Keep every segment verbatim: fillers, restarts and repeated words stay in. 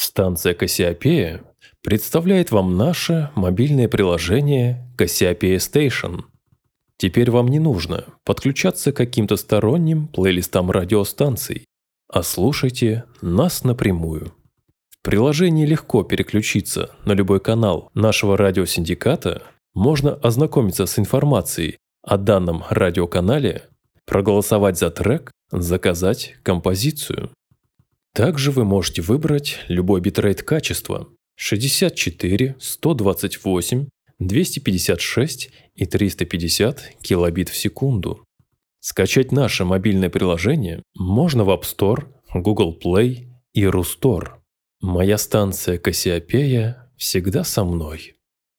Станция Кассиопея представляет вам наше мобильное приложение Cassiopeia Station. Теперь вам не нужно подключаться к каким-то сторонним плейлистам радиостанций, а слушайте нас напрямую. В приложении легко переключиться на любой канал нашего радиосиндиката, можно ознакомиться с информацией о данном радиоканале, проголосовать за трек, заказать композицию. Также вы можете выбрать любой битрейт качества шестьдесят четыре, сто двадцать восемь, двести пятьдесят шесть и триста пятьдесят килобит в секунду. Скачать наше мобильное приложение можно в App Store, Google Play и Рустор. Моя станция Кассиопея всегда со мной.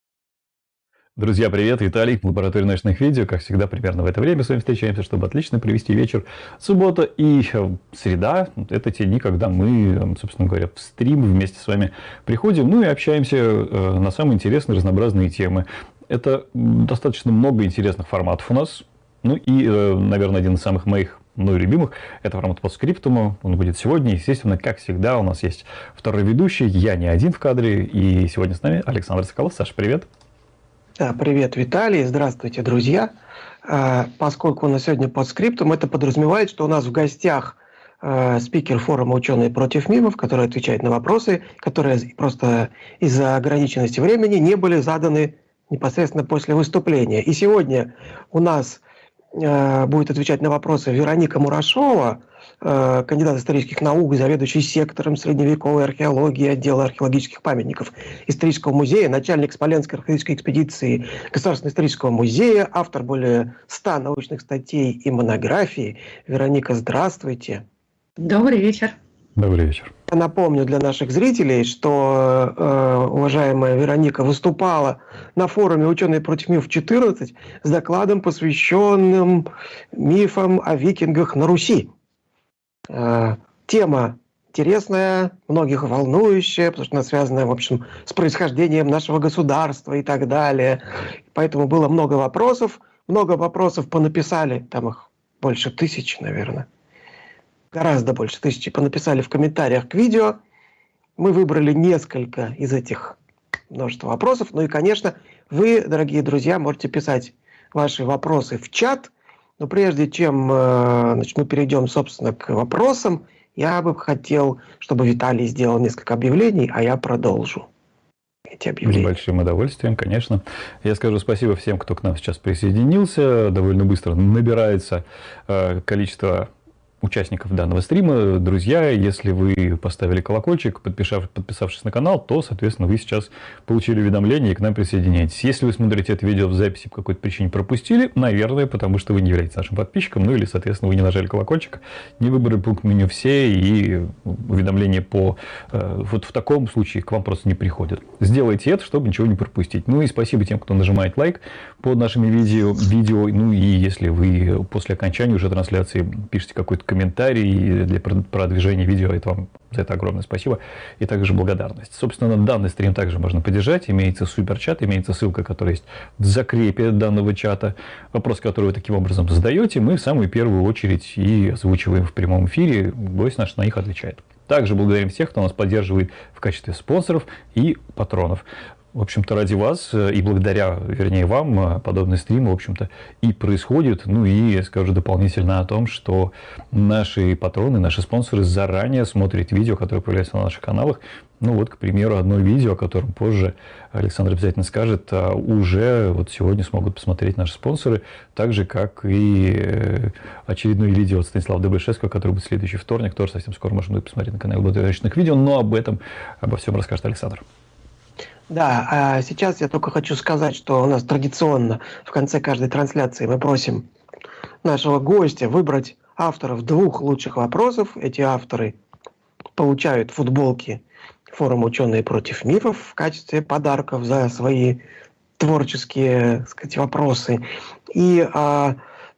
Друзья, привет, Виталий, лаборатория ночных видео. Как всегда, примерно в это время с вами встречаемся, чтобы отлично провести вечер. Суббота и среда – это те дни, когда мы, собственно говоря, в стрим вместе с вами приходим, ну и общаемся на самые интересные, разнообразные темы. Это достаточно много интересных форматов у нас. Ну и, наверное, один из самых моих мной любимых – это формат по скриптуму. Он будет сегодня. Естественно, как всегда, у нас есть второй ведущий. Я не один в кадре. И сегодня с нами Александр Соколов. Саша, привет. Да, привет, Виталий. Здравствуйте, друзья. Поскольку у нас сегодня под скриптум, это подразумевает, что у нас в гостях спикер форума «Ученые против мифов», который отвечает на вопросы, которые просто из-за ограниченности времени не были заданы непосредственно после выступления. И сегодня у нас будет отвечать на вопросы Вероника Мурашова, кандидат исторических наук, заведующий сектором средневековой археологии отдела археологических памятников Исторического музея, начальник Смоленской археологической экспедиции Государственного исторического музея, автор более ста научных статей и монографий. Вероника, здравствуйте. Добрый вечер. Добрый вечер. Я напомню для наших зрителей, что э, уважаемая Вероника выступала на форуме «Ученые против мифов четырнадцать» с докладом, посвященным мифам о викингах на Руси. Э, тема интересная, многих волнующая, потому что она связана, в общем, с происхождением нашего государства и так далее. Поэтому было много вопросов. Много вопросов понаписали, там их больше тысячи, наверное. Гораздо больше тысячи понаписали в комментариях к видео. Мы выбрали несколько из этих множества вопросов. Ну и, конечно, вы, дорогие друзья, можете писать ваши вопросы в чат. Но прежде чем значит, мы перейдем, собственно, к вопросам, я бы хотел, чтобы Виталий сделал несколько объявлений, а я продолжу эти объявления. С большим удовольствием, конечно. Я скажу спасибо всем, кто к нам сейчас присоединился. Довольно быстро набирается количество участников данного стрима. Друзья, если вы поставили колокольчик, подписав, подписавшись на канал, то, соответственно, вы сейчас получили уведомление и к нам присоединяетесь. Если вы смотрите это видео в записи по какой-то причине пропустили, наверное, потому что вы не являетесь нашим подписчиком, ну или, соответственно, вы не нажали колокольчик, не выбрали пункт меню «Все», и уведомления по... Вот в таком случае к вам просто не приходят. Сделайте это, чтобы ничего не пропустить. Ну и спасибо тем, кто нажимает лайк под нашими видео. видео. Ну и если вы после окончания уже трансляции пишете какой-то комментарий для продвижения видео, это вам за это огромное спасибо и также благодарность. Собственно, данный стрим также можно поддержать. Имеется суперчат, имеется ссылка, которая есть в закрепе данного чата. Вопрос, который вы таким образом задаете, мы в самую первую очередь и озвучиваем в прямом эфире. Гость наш на них отвечает. Также благодарим всех, кто нас поддерживает в качестве спонсоров и патронов. В общем-то, ради вас и благодаря, вернее, вам подобный стрим, в общем-то, и происходит. Ну и скажу дополнительно о том, что наши патроны, наши спонсоры заранее смотрят видео, которые появляются на наших каналах. Ну вот, к примеру, одно видео, о котором позже Александр обязательно скажет, уже вот сегодня смогут посмотреть наши спонсоры, так же, как и очередное видео от Станислава Добышевского, которое будет в следующий вторник, тоже совсем скоро можно будет посмотреть на канале Благодарочных видео, но об этом, обо всем расскажет Александр. Да, а сейчас я только хочу сказать, что у нас традиционно в конце каждой трансляции мы просим нашего гостя выбрать авторов двух лучших вопросов. Эти авторы получают футболки форума «Ученые против мифов» в качестве подарков за свои творческие, так сказать, вопросы. И, а,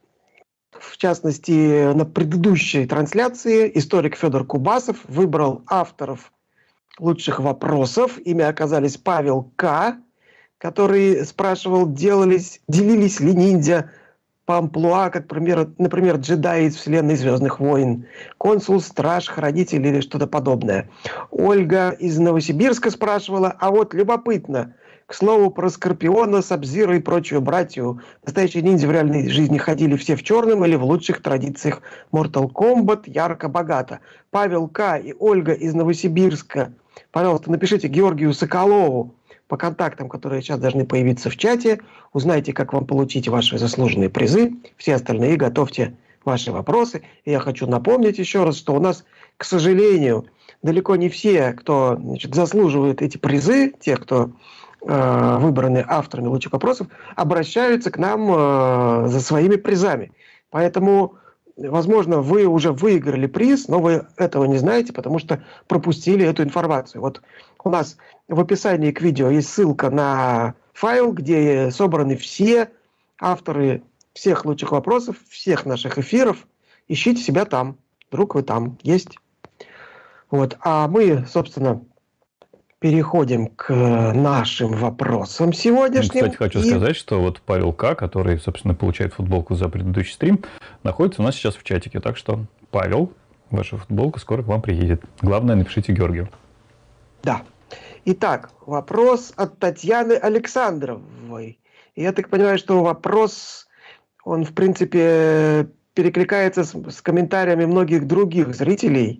в частности, на предыдущей трансляции историк Федор Кубасов выбрал авторов лучших вопросов. Ими оказались Павел К., который спрашивал, делались, делились ли ниндзя по амплуа, как, например, например, джедаи из вселенной «Звездных войн», консул, страж, хранитель или что-то подобное. Ольга из Новосибирска спрашивала, а вот любопытно, к слову, про Скорпиона, Сабзира и прочую братью. Настоящие ниндзя в реальной жизни ходили все в черном или в лучших традициях Mortal Kombat, ярко-богато. Павел К. и Ольга из Новосибирска. Пожалуйста, напишите Георгию Соколову по контактам, которые сейчас должны появиться в чате. Узнайте, как вам получить ваши заслуженные призы. Все остальные готовьте ваши вопросы. И я хочу напомнить еще раз, что у нас, к сожалению, далеко не все, кто, значит, заслуживает эти призы, те, кто выбраны авторами лучших вопросов, обращаются к нам э, за своими призами. Поэтому, возможно, вы уже выиграли приз, но вы этого не знаете, потому что пропустили эту информацию. Вот у нас в описании к видео есть ссылка на файл, где собраны все авторы всех лучших вопросов, всех наших эфиров. Ищите себя там. Вдруг вы там есть. Вот. А мы, собственно, переходим к нашим вопросам сегодняшним. Кстати, хочу и... сказать, что вот Павел К., который, собственно, получает футболку за предыдущий стрим, находится у нас сейчас в чатике. Так что, Павел, ваша футболка скоро к вам приедет. Главное, напишите Георгию. Да. Итак, вопрос от Татьяны Александровой. И я так понимаю, что вопрос, он, в принципе, перекликается с, с комментариями многих других зрителей.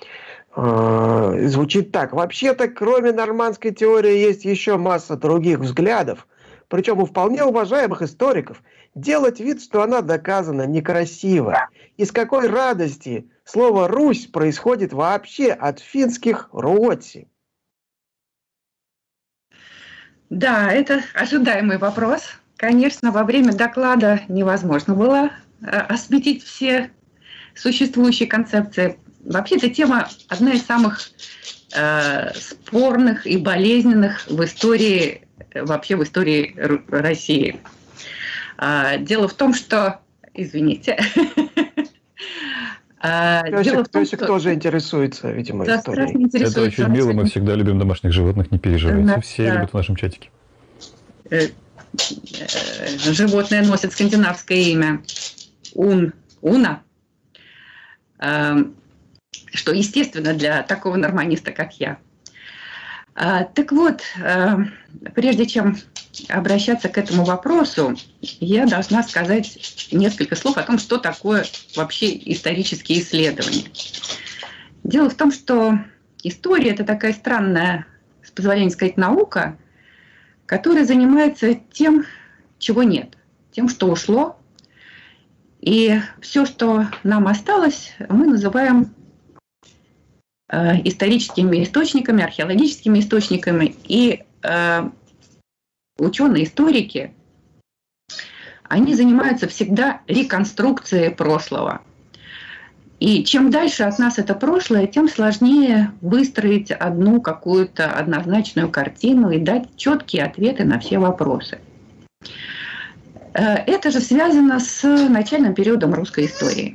Звучит так. Вообще-то, кроме нормандской теории, есть еще масса других взглядов, причем у вполне уважаемых историков. Делать вид, что она доказана, некрасиво. И с какой радости слово «Русь» происходит вообще от финских «руотси». Да, это ожидаемый вопрос. Конечно, во время доклада невозможно было осветить все существующие концепции. Вообще, эта тема одна из самых э, спорных и болезненных в истории, вообще в истории России. А, дело в том, что... Извините. Песик тоже интересуется, видимо, историей. Это очень мило, мы всегда любим домашних животных, не переживайте. Все любят в нашем чатике. Животное носит скандинавское имя Ун, Уна. Что естественно для такого норманиста, как я. А, так вот, а, прежде чем обращаться к этому вопросу, я должна сказать несколько слов о том, что такое вообще исторические исследования. Дело в том, что история – это такая странная, с позволения сказать, наука, которая занимается тем, чего нет, тем, что ушло. И все, что нам осталось, мы называем историческими источниками, археологическими источниками. И э, ученые-историки, они занимаются всегда реконструкцией прошлого. И чем дальше от нас это прошлое, тем сложнее выстроить одну какую-то однозначную картину и дать четкие ответы на все вопросы. Это же связано с начальным периодом русской истории.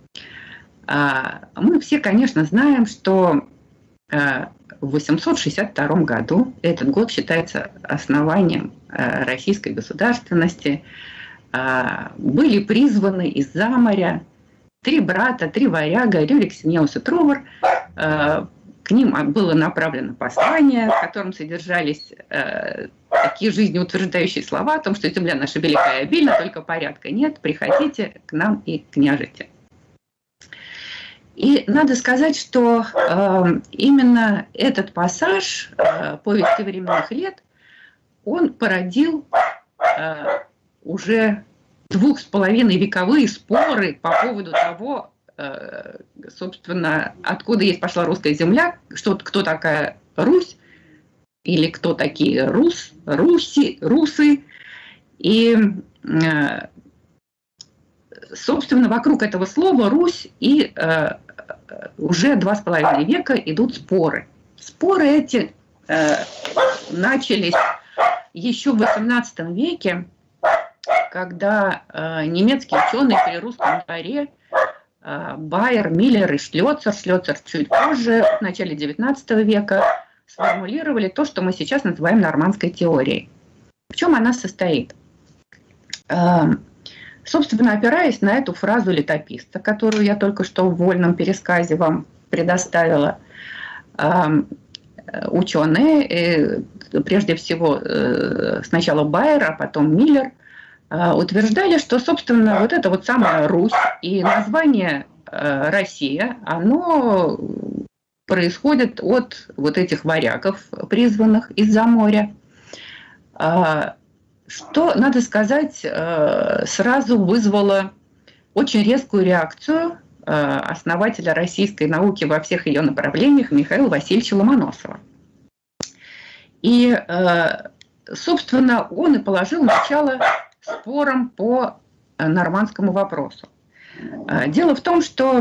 Мы все, конечно, знаем, что в восемьсот шестьдесят втором году, этот год считается основанием российской государственности, были призваны из-за моря три брата, три варяга, Рюрик, Синеус и Трувор. К ним было направлено послание, в котором содержались такие жизнеутверждающие слова о том, что земля наша велика и обильна, только порядка нет, приходите к нам и княжите. И надо сказать, что э, именно этот пассаж э, повести временных лет, он породил э, уже двух с половиной вековые споры по поводу того, э, собственно, откуда есть пошла русская земля, что, кто такая Русь, или кто такие Рус, Руси, Русы. И, э, собственно, вокруг этого слова «Русь» и э, уже два с половиной века идут споры. Споры эти э, начались еще в восемнадцатом веке, когда э, немецкие ученые при русском дворе э, Байер, Миллер и Шлёцер, Шлёцер чуть позже, в начале девятнадцатого века, сформулировали то, что мы сейчас называем нормандской теорией. В чем она состоит? Э, Собственно, опираясь на эту фразу летописца, которую я только что в вольном пересказе вам предоставила, ученые, прежде всего сначала Байер, а потом Миллер, утверждали, что, собственно, вот это вот самая Русь и название Россия, оно происходит от вот этих варягов, призванных из-за моря. Что, надо сказать, сразу вызвало очень резкую реакцию основателя российской науки во всех ее направлениях Михаила Васильевича Ломоносова. И, собственно, он и положил начало спорам по нормандскому вопросу. Дело в том, что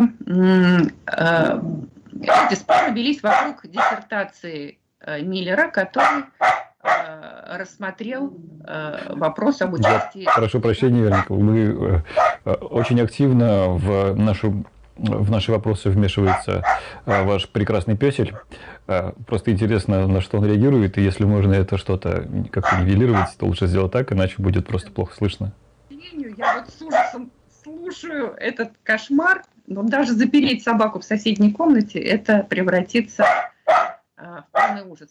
эти споры велись вокруг диссертации Миллера, который рассмотрел вопрос об участии... Я прошу прощения, Вероника, мы очень активно в нашу... В наши вопросы вмешивается ваш прекрасный пёсель. Просто интересно, на что он реагирует, и если можно это что-то как-то нивелировать, то лучше сделать так, иначе будет просто плохо слышно. К сожалению, я вот с ужасом слушаю этот кошмар, но даже запереть собаку в соседней комнате, это превратится в полный ужас.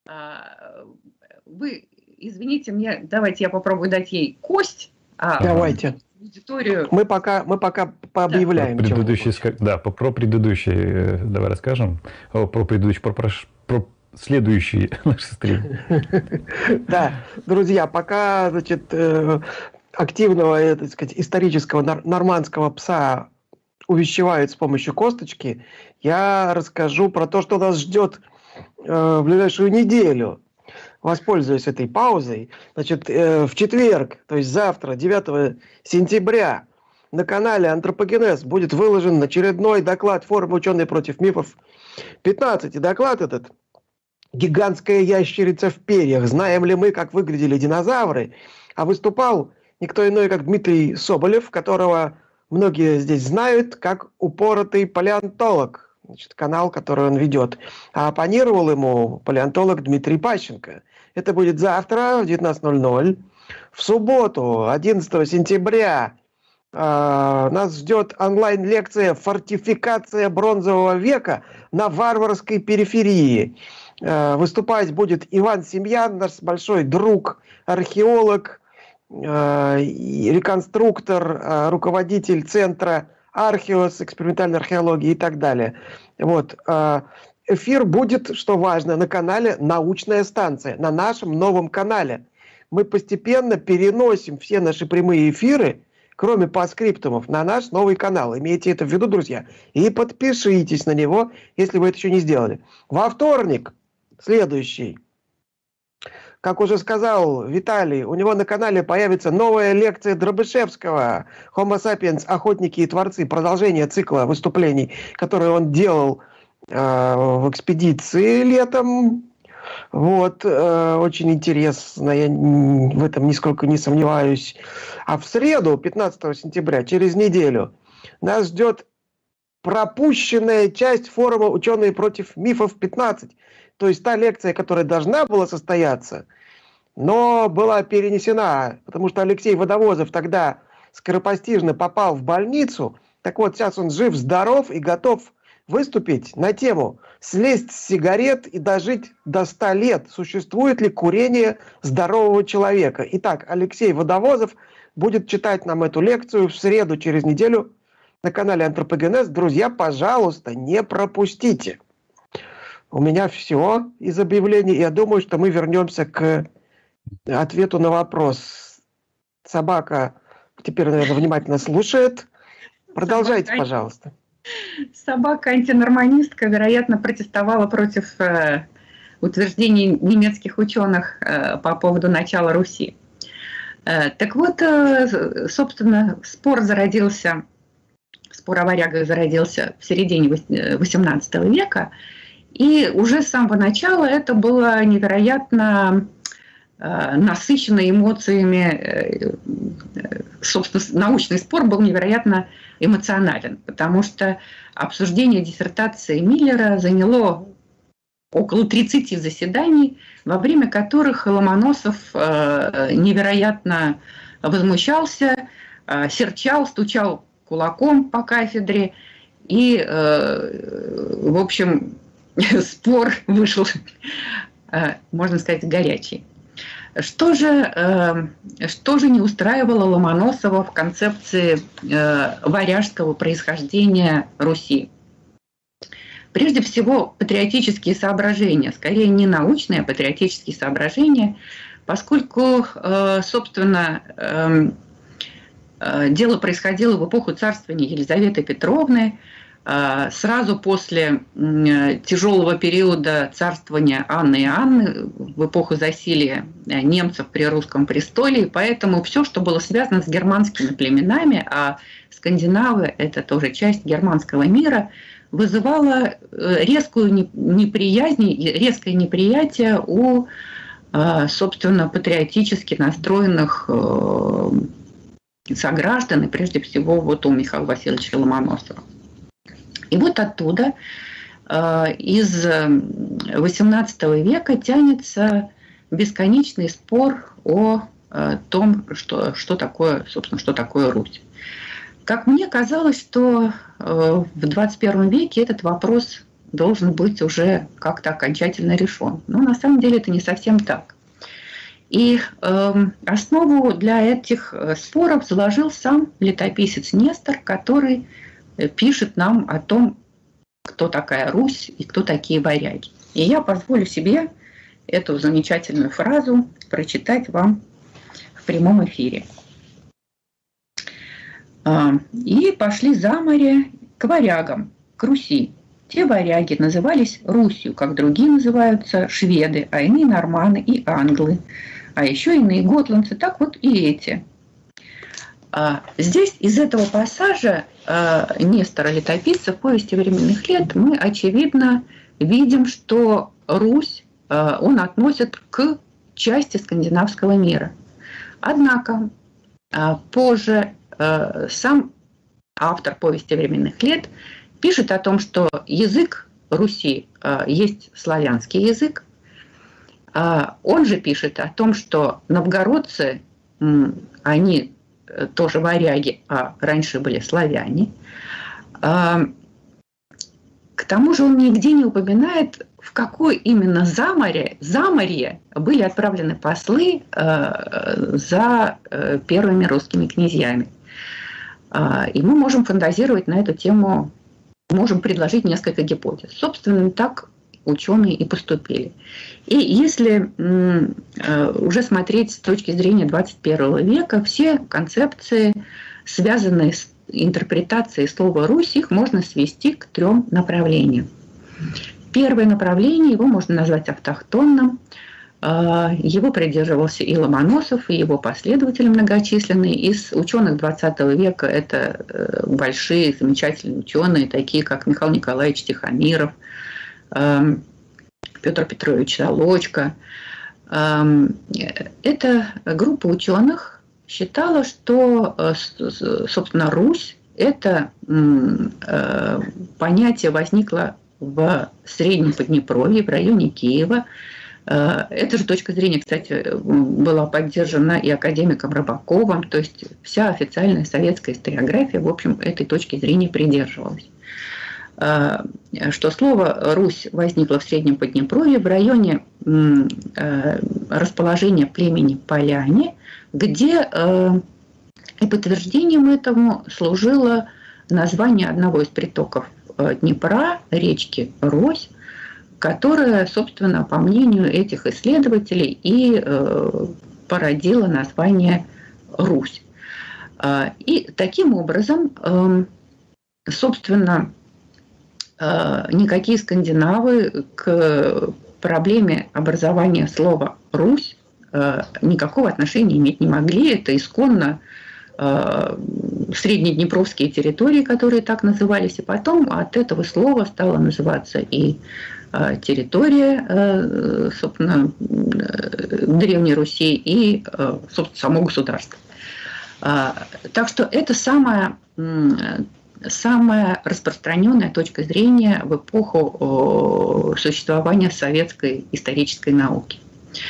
Вы, извините мне, давайте я попробую дать ей кость. Давайте. Аудиторию. Мы пока, мы пока пообъявляем. Да, предыдущий, да, по, про предыдущий давай расскажем. О, про предыдущий, про, про, про следующий наш стрим. Да, друзья, пока, значит, активного, так сказать, исторического нормандского пса увещевают с помощью косточки, я расскажу про то, что нас ждет в ближайшую неделю. Воспользуюсь этой паузой. Значит, в четверг, то есть завтра, девятого сентября, на канале «Антропогенез» будет выложен очередной доклад форума «Ученые против мифов». пятнадцатый доклад этот «Гигантская ящерица в перьях. Знаем ли мы, как выглядели динозавры?» А выступал никто иной, как Дмитрий Соболев, которого многие здесь знают как упоротый палеонтолог. Значит, канал, который он ведет. А оппонировал ему палеонтолог Дмитрий Пащенко. Это будет завтра в девятнадцать ноль ноль. В субботу, одиннадцатого сентября, э, нас ждет онлайн-лекция «Фортификация бронзового века на варварской периферии». Э, выступать будет Иван Семьян, наш большой друг, археолог, э, реконструктор, э, руководитель центра Археос, экспериментальной археологии и так далее. Вот. Эфир будет, что важно, на канале «Научная станция», на нашем новом канале. Мы постепенно переносим все наши прямые эфиры, кроме постскриптумов, на наш новый канал. Имейте это в виду, друзья. И подпишитесь на него, если вы это еще не сделали. Во вторник, следующий, как уже сказал Виталий, у него на канале появится новая лекция Дробышевского «Homo sapiens. Охотники и творцы». Продолжение цикла выступлений, которые он делал э, в экспедиции летом. Вот, э, очень интересно, я в этом нисколько не сомневаюсь. А в среду, пятнадцатого сентября, через неделю, нас ждет пропущенная часть форума «Ученые против мифов пятнадцать». То есть та лекция, которая должна была состояться, но была перенесена, потому что Алексей Водовозов тогда скоропостижно попал в больницу. Так вот, сейчас он жив-здоров и готов выступить на тему «Слезть с сигарет и дожить до ста лет. Существует ли курение здорового человека?». Итак, Алексей Водовозов будет читать нам эту лекцию в среду через неделю на канале «Антропогенез». Друзья, пожалуйста, не пропустите. У меня все из объявлений. Я думаю, что мы вернемся к ответу на вопрос. Собака теперь, наверное, внимательно слушает. Продолжайте, Собака... пожалуйста. Собака-антинорманистка, вероятно, протестовала против э, утверждений немецких ученых э, по поводу начала Руси. Э, так вот, э, собственно, спор зародился, спор о варягах зародился в середине восемнадцатого века. И уже с самого начала это было невероятно э, насыщено эмоциями. Э, э, собственно, научный спор был невероятно эмоционален, потому что обсуждение диссертации Миллера заняло около тридцати заседаний, во время которых Ломоносов э, невероятно возмущался, серчал, стучал кулаком по кафедре, и, в общем, спор вышел, можно сказать, горячий. Что же, что же не устраивало Ломоносова в концепции варяжского происхождения Руси? Прежде всего, патриотические соображения, скорее не научные, а патриотические соображения, поскольку, собственно, дело происходило в эпоху царствования Елизаветы Петровны, сразу после тяжелого периода царствования Анны и Анны, в эпоху засилия немцев при русском престоле, и поэтому все, что было связано с германскими племенами, а скандинавы – это тоже часть германского мира, вызывало резкую неприязнь, резкое неприятие у, собственно, патриотически настроенных сограждан, и прежде всего вот у Михаила Васильевича Ломоносова. И вот оттуда, из восемнадцатого века, тянется бесконечный спор о том, что, что такое, собственно, что такое Русь. Как мне казалось, что в двадцать первом веке этот вопрос должен быть уже как-то окончательно решен. Но на самом деле это не совсем так. И э, основу для этих споров заложил сам летописец Нестор, который пишет нам о том, кто такая Русь и кто такие варяги. И я позволю себе эту замечательную фразу прочитать вам в прямом эфире. И пошли за море к варягам, к Руси. Те варяги назывались Русью, как другие называются шведы, а иные норманы и англы, а еще иные готландцы, так вот и эти. Здесь из этого пассажа Нестора Летописца в «Повести временных лет» мы, очевидно, видим, что Русь он относит к части скандинавского мира. Однако позже сам автор «Повести временных лет» пишет о том, что язык Руси есть славянский язык. Он же пишет о том, что новгородцы, они тоже варяги, а раньше были славяне. К тому же он нигде не упоминает, в какое именно заморье, заморье были отправлены послы за первыми русскими князьями. И мы можем фантазировать на эту тему, можем предложить несколько гипотез. Собственно, так ученые и поступили. И если уже смотреть с точки зрения двадцать первого века, все концепции, связанные с интерпретацией слова «Русь», их можно свести к трем направлениям. Первое направление, его можно назвать автохтонным. Его придерживался и Ломоносов, и его последователи многочисленные. Из ученых двадцатого века это большие, замечательные ученые, такие как Михаил Николаевич Тихомиров, Петр Петрович Толочко. Эта группа ученых считала, что, собственно, Русь – это понятие возникло в Среднем Поднепровье, в районе Киева. Эта же точка зрения, кстати, была поддержана и академиком Рыбаковым, то есть вся официальная советская историография, в общем, этой точки зрения придерживалась. Что слово «Русь» возникло в Среднем Поднепровье в районе расположения племени Поляне, где и подтверждением этому служило название одного из притоков Днепра, речки Рось, которая, собственно, по мнению этих исследователей, и породила название Русь. И таким образом, собственно, никакие скандинавы к проблеме образования слова «Русь» никакого отношения иметь не могли. Это исконно среднеднепровские территории, которые так назывались, и потом от этого слова стала называться и территория, собственно, Древней Руси, и, собственно, само государство. Так что это самая, самая распространенная точка зрения в эпоху существования советской исторической науки.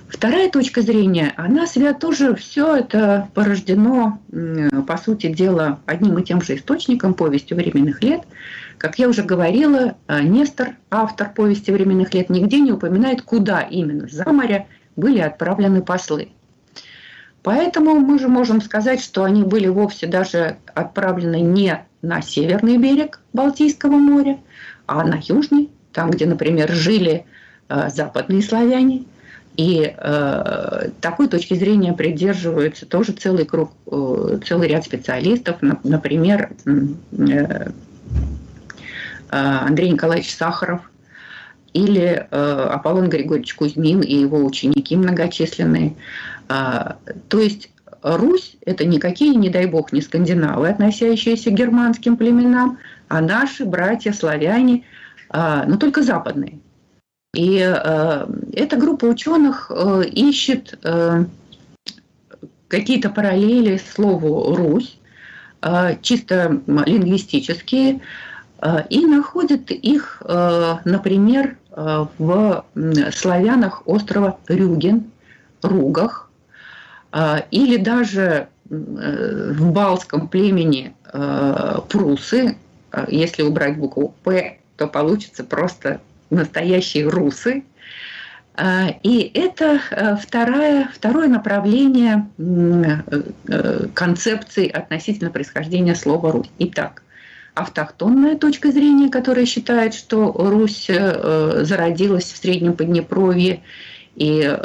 Вторая точка зрения, она связана тоже, все это порождено, по сути дела, одним и тем же источником, повестью временных лет. Как я уже говорила, Нестор, автор повести временных лет, нигде не упоминает, куда именно за моря были отправлены послы. Поэтому мы же можем сказать, что они были вовсе даже отправлены не на северный берег Балтийского моря, а на южный, там, где, например, жили э, западные славяне. И э, такой точки зрения придерживаются тоже целый круг, э, целый ряд специалистов, например, э, Андрей Николаевич Сахаров или э, Аполлон Григорьевич Кузьмин и его ученики многочисленные. Э, то есть Русь – это никакие, не дай бог, не скандинавы, относящиеся к германским племенам, а наши братья-славяне, э, но только западные. И э, эта группа ученых э, ищет э, какие-то параллели слову «Русь», э, чисто лингвистические, э, и находит их, э, например, э, в славянах острова Рюген, Ругах, э, или даже э, в балтском племени э, прусы. Если убрать букву «П», то получится просто настоящие русы. И это второе, второе направление концепции относительно происхождения слова «Русь». Итак, автохтонная точка зрения, которая считает, что Русь зародилась в Среднем Поднепровье, и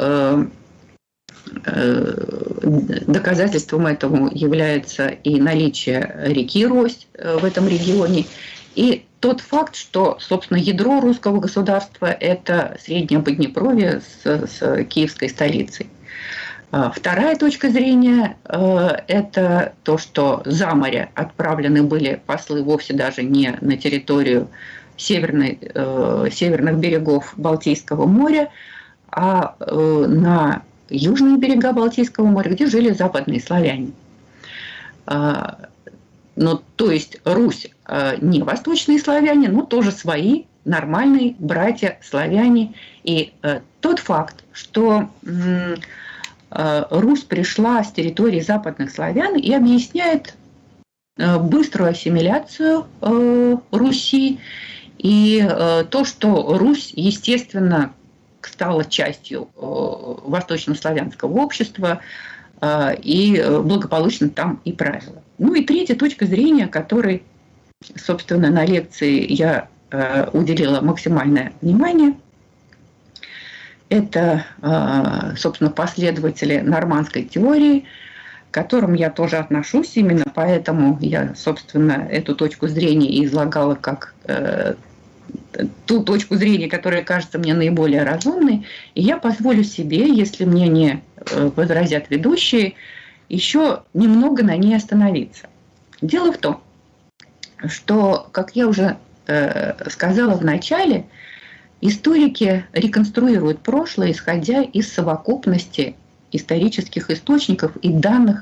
доказательством этому является и наличие реки Рось в этом регионе, и тот факт, что, собственно, ядро русского государства – это Среднее Поднепровье с, с киевской столицей. Вторая точка зрения – это то, что за море отправлены были послы вовсе даже не на территорию северной, северных берегов Балтийского моря, а на южные берега Балтийского моря, где жили западные славяне. Ну, то есть Русь не восточные славяне, но тоже свои нормальные братья-славяне. И тот факт, что Русь пришла с территории западных славян, и объясняет быструю ассимиляцию Руси, и то, что Русь, естественно, стала частью восточнославянского общества, и благополучно там и правила. Ну и третья точка зрения, которой, собственно, на лекции я э, уделила максимальное внимание, это, э, собственно, последователи нормандской теории, к которым я тоже отношусь, именно поэтому я, собственно, эту точку зрения излагала как э, ту точку зрения, которая кажется мне наиболее разумной, и я позволю себе, если мне не возразят ведущие, еще немного на ней остановиться. Дело в том, что, как я уже э, сказала в начале, историки реконструируют прошлое, исходя из совокупности исторических источников и данных